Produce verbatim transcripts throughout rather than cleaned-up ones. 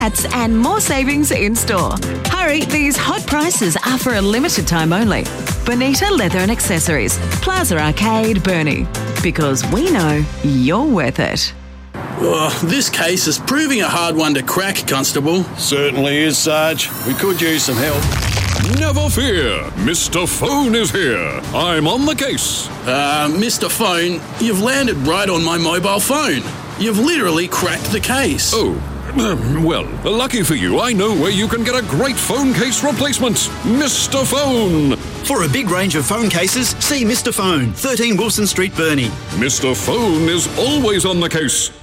And more savings in store. Hurry, these hot prices are for a limited time only. Bonita Leather and Accessories, Plaza Arcade, Burnie. Because we know you're worth it. Oh, this case is proving a hard one to crack, Constable. Certainly is, Sarge. We could use some help. Never fear, Mister Phone is here. I'm on the case. Uh, Mister Phone, you've landed right on my mobile phone. You've literally cracked the case. Oh. Well, lucky for you, I know where you can get a great phone case replacement. Mister Phone. For a big range of phone cases, see Mister Phone, thirteen Wilson Street, Burnie. Mister Phone is always on the case.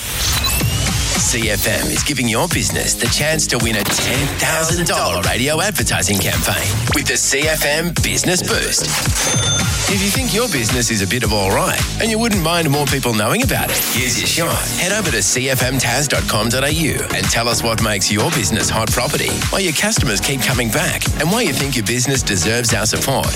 C F M is giving your business the chance to win a ten thousand dollars radio advertising campaign with the C F M Business Boost. If you think your business is a bit of all right and you wouldn't mind more people knowing about it, here's your shot. Head over to c f m taz dot com dot a u and tell us what makes your business hot property, why your customers keep coming back, and why you think your business deserves our support.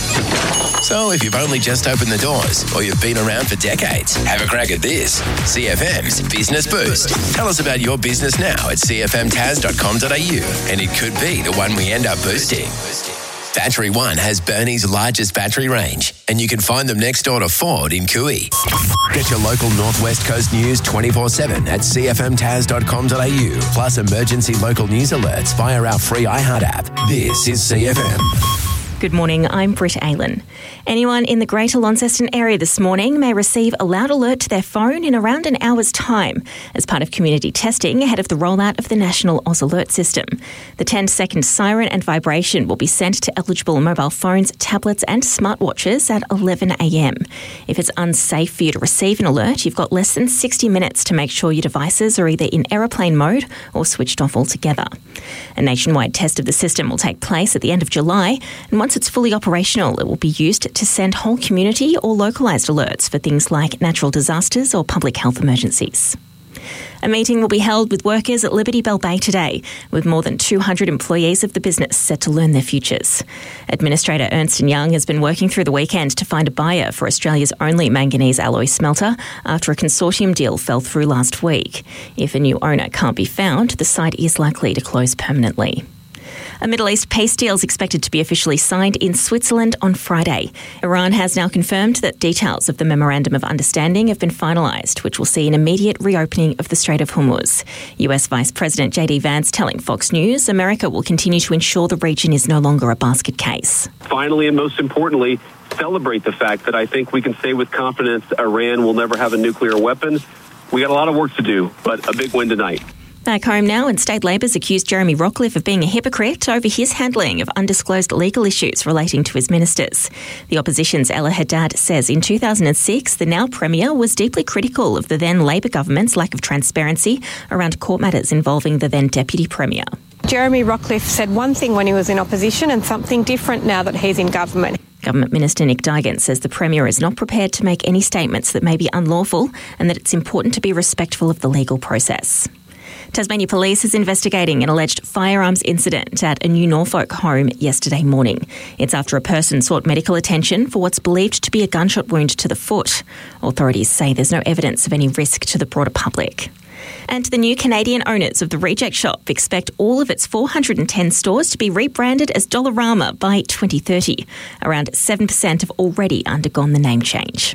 So if you've only just opened the doors or you've been around for decades, have a crack at this. C F M's Business Boost. Tell us about your business now at c f m taz dot com dot a u and it could be the one we end up boosting. Battery One has Burnie's largest battery range, and you can find them next door to Ford in Cooey. Get your local Northwest Coast news twenty-four seven at c f m taz dot com dot a u, plus emergency local news alerts via our free iHeart app. This is C F M. Good morning, I'm Britt Aylan. Anyone in the Greater Launceston area this morning may receive a loud alert to their phone in around an hour's time as part of community testing ahead of the rollout of the National Oz Alert system. The ten-second siren and vibration will be sent to eligible mobile phones, tablets and smartwatches at eleven a m. If it's unsafe for you to receive an alert, you've got less than sixty minutes to make sure your devices are either in aeroplane mode or switched off altogether. A nationwide test of the system will take place at the end of July, and once it's fully operational, it will be used to send whole community or localised alerts for things like natural disasters or public health emergencies. A meeting will be held with workers at Liberty Bell Bay today, with more than two hundred employees of the business set to learn their futures. Administrator Ernst and Young has been working through the weekend to find a buyer for Australia's only manganese alloy smelter after a consortium deal fell through last week. If a new owner can't be found, the site is likely to close permanently. A Middle East peace deal is expected to be officially signed in Switzerland on Friday. Iran has now confirmed that details of the Memorandum of Understanding have been finalised, which will see an immediate reopening of the Strait of Hormuz. U S Vice President J D Vance telling Fox News America will continue to ensure the region is no longer a basket case. Finally, and most importantly, celebrate the fact that I think we can say with confidence Iran will never have a nuclear weapon. We got a lot of work to do, but a big win tonight. Back home now, and State Labor's accused Jeremy Rockliff of being a hypocrite over his handling of undisclosed legal issues relating to his ministers. The opposition's Ella Haddad says in two thousand six, the now Premier was deeply critical of the then Labor government's lack of transparency around court matters involving the then Deputy Premier. Jeremy Rockliff said one thing when he was in opposition and something different now that he's in government. Government Minister Nick Duigan says the Premier is not prepared to make any statements that may be unlawful and that it's important to be respectful of the legal process. Tasmania Police is investigating an alleged firearms incident at a New Norfolk home yesterday morning. It's after a person sought medical attention for what's believed to be a gunshot wound to the foot. Authorities say there's no evidence of any risk to the broader public. And the new Canadian owners of the Reject Shop expect all of its four hundred ten stores to be rebranded as Dollarama by twenty thirty. Around seven percent have already undergone the name change.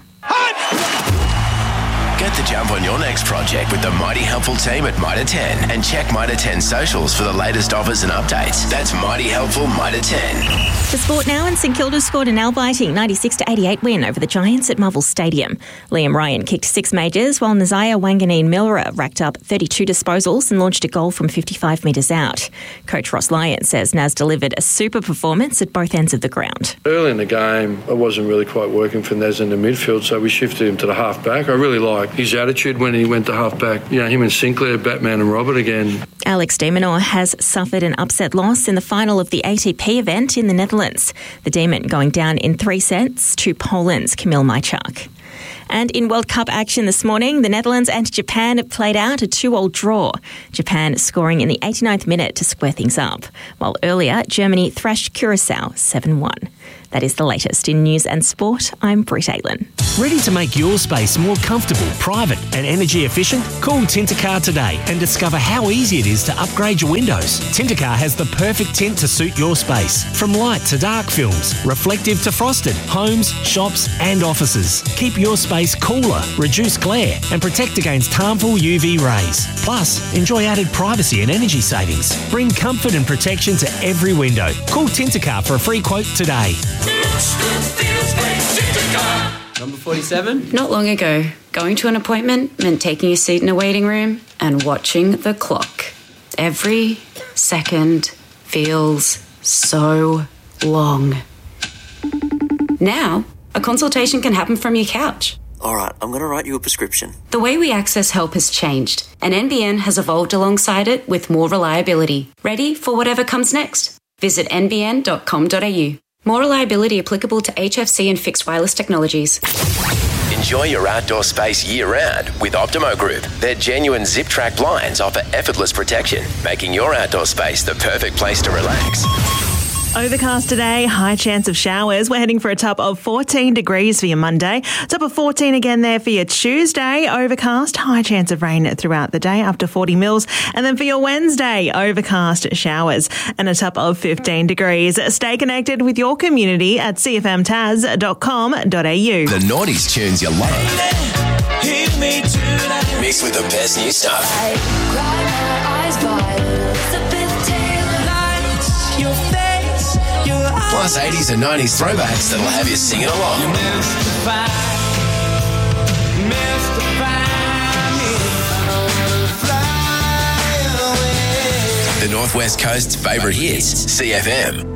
Get the jump on your next project with the mighty helpful team at Mitre ten and check Mitre ten socials for the latest offers and updates. That's mighty helpful Mitre ten. The sport now, and St Kilda scored a nail-biting ninety-six to eighty-eight win over the Giants at Marvel Stadium. Liam Ryan kicked six majors, while Nazaya Wanganeen-Milra racked up thirty-two disposals and launched a goal from fifty-five metres out. Coach Ross Lyon says Naz delivered a super performance at both ends of the ground. Early in the game, it wasn't really quite working for Naz in the midfield, so we shifted him to the half-back. I really like his attitude when he went to half-back. You know, him and Sinclair, Batman and Robert again. Alex de Minaur has suffered an upset loss in the final of the A T P event in the Netherlands. The Demon going down in three sets to Poland's Kamil Majchuk. And in World Cup action this morning, the Netherlands and Japan have played out a two-all draw. Japan scoring in the eighty-ninth minute to square things up, while earlier Germany thrashed Curacao seven one. That is the latest in news and sport. I'm Britt Aylan. Ready to make your space more comfortable, private and energy efficient? Call Tintercar today and discover how easy it is to upgrade your windows. Tintercar has the perfect tint to suit your space. From light to dark films, reflective to frosted, homes, shops and offices. Keep your space cooler, reduce glare and protect against harmful U V rays. Plus, enjoy added privacy and energy savings. Bring comfort and protection to every window. Call Tintercar for a free quote today. Number forty-seven. Not long ago, going to an appointment meant taking a seat in a waiting room and watching the clock. Every second feels so long. Now, a consultation can happen from your couch. All right, I'm going to write you a prescription. The way we access help has changed, and N B N has evolved alongside it with more reliability. Ready for whatever comes next? Visit n b n dot com dot a u. More reliability applicable to H F C and fixed wireless technologies. Enjoy your outdoor space year-round with Optimo Group. Their genuine zip-track blinds offer effortless protection, making your outdoor space the perfect place to relax. Overcast today, high chance of showers. We're heading for a top of fourteen degrees for your Monday. Top of fourteen again there for your Tuesday. Overcast, high chance of rain throughout the day, up to forty mils. And then for your Wednesday, overcast showers and a top of fifteen degrees. Stay connected with your community at c f m taz dot com dot a u. The noughties tunes you love. Mixed with the best new stuff. Plus eighties and nineties throwbacks that'll have you singing along. The Northwest Coast's favourite hits, C F M.